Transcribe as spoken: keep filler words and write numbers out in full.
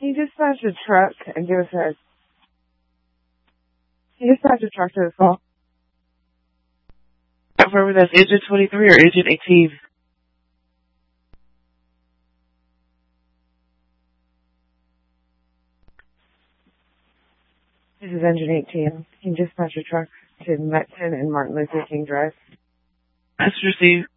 Can you dispatch a truck and give us a... Can you dispatch a truck to this call? Confirm that's Agent twenty-three or Agent eighteen. This is Engine eighteen. Can you dispatch a truck to Metzen and Martin Luther King Drive? That's received.